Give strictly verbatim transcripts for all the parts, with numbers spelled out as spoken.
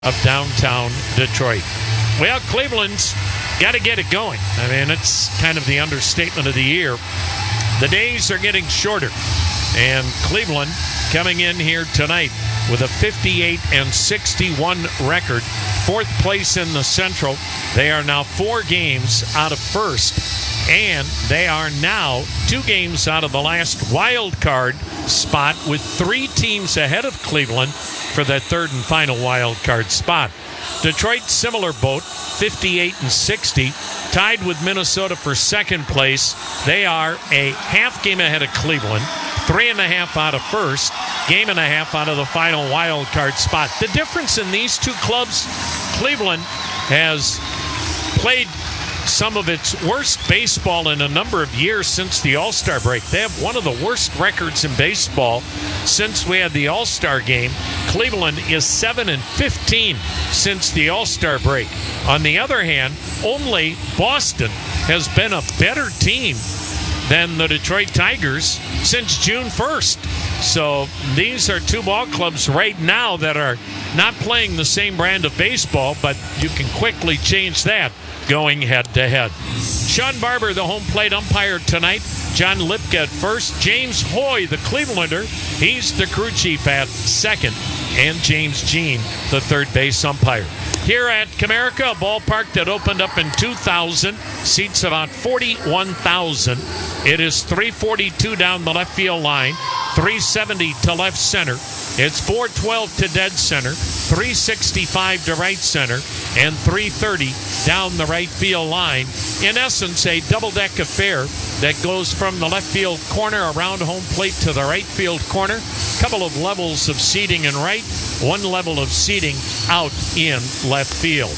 of downtown Detroit. Well, Cleveland's got to get it going. I mean, it's kind of the understatement of the year. The days are getting shorter, and Cleveland coming in here tonight with a fifty-eight and sixty-one record, fourth place in the Central. They are now four games out of first, and they are now two games out of the last wild card spot, with three teams ahead of Cleveland for that third and final wild card spot. Detroit, similar boat, fifty-eight and sixty, tied with Minnesota for second place. They are a half game ahead of Cleveland, three and a half out of first, game and a half out of the final wild card spot. The difference in these two clubs, Cleveland has played some of its worst baseball in a number of years since the All-Star break. They have one of the worst records in baseball since we had the All-Star game. Cleveland is seven and fifteen since the All-Star break. On the other hand, only Boston has been a better team than the Detroit Tigers since June first. So these are two ball clubs right now that are not playing the same brand of baseball, but you can quickly change that going head-to-head. Sean Barber, the home plate umpire tonight. John Lipka at first. James Hoy, the Clevelander, he's the crew chief at second. And James Jean, the third base umpire. Here at Comerica, a ballpark that opened up in two thousand, seats about forty-one thousand. It is three forty-two down the left field line, three seventy to left center. It's four twelve to dead center, three sixty-five to right center, and three thirty down the right field line. In essence, a double-deck affair that goes from the left field corner around home plate to the right field corner. A couple of levels of seating in right, one level of seating out in left field.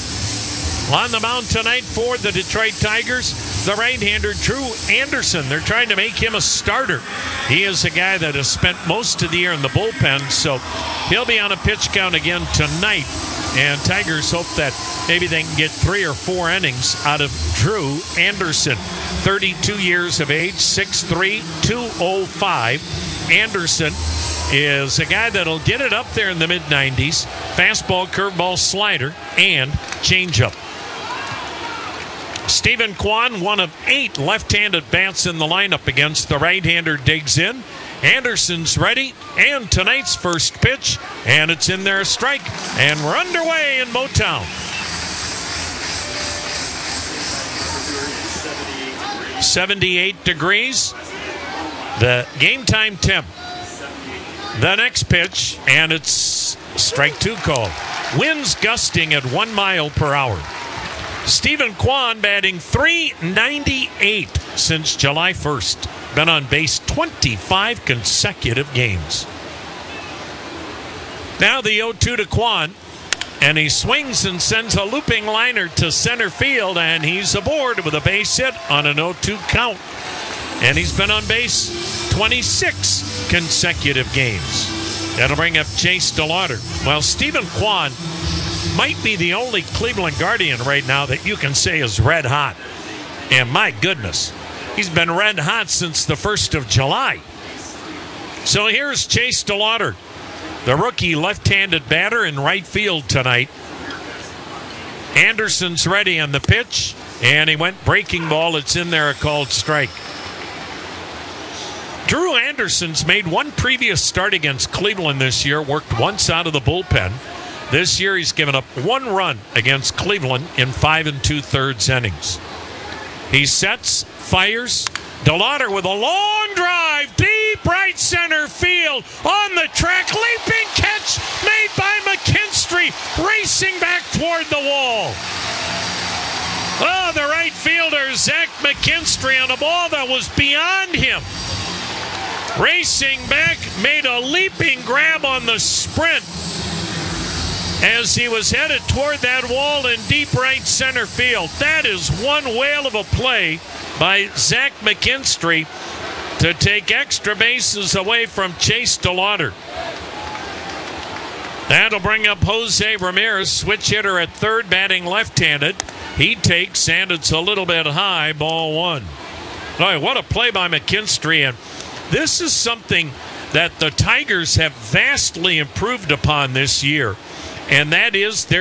On the mound tonight for the Detroit Tigers, the right-hander Drew Anderson. They're trying to make him a starter. He is a guy that has spent most of the year in the bullpen, so he'll be on a pitch count again tonight. And Tigers hope that maybe they can get three or four innings out of Drew Anderson. thirty-two years of age, six three, two oh five. Anderson is a guy that'll get it up there in the mid nineties. Fastball, curveball, slider, and changeup. Stephen Kwan, one of eight left-handed bats in the lineup against the right-hander, digs in. Anderson's ready, and tonight's first pitch, and it's in there, a strike, and we're underway in Motown. seventy-eight degrees, the game time temp. The next pitch, and it's strike two called. Winds gusting at one mile per hour. Stephen Kwan batting three ninety-eight since July first. Been on base twenty-five consecutive games. Now the oh two to Kwan, and he swings and sends a looping liner to center field, and he's aboard with a base hit on an oh two count. And he's been on base twenty-six consecutive games. That'll bring up Chase DeLauder. Well, Stephen Kwan might be the only Cleveland Guardian right now that you can say is red hot. And my goodness, he's been red hot since the first of July. So here's Chase DeLauder, the rookie left-handed batter in right field tonight. Anderson's ready on the pitch, and he went breaking ball. It's in there, a called strike. Drew Anderson's made one previous start against Cleveland this year, worked once out of the bullpen. This year he's given up one run against Cleveland in five and two-thirds innings. He sets, fires. DeLauder with a long drive, deep right center field, on the track, leaping catch made by McKinstry, racing back toward the wall. Oh, the right fielder, Zach McKinstry, on a ball that was beyond him. Racing back, made a leaping grab on the sprint as he was headed toward that wall in deep right center field. That is one whale of a play by Zach McKinstry to take extra bases away from Chase DeLauder. That'll bring up Jose Ramirez, switch hitter at third, batting left-handed. He takes, and it's a little bit high, ball one. All right, what a play by McKinstry. And this is something that the Tigers have vastly improved upon this year. and that is their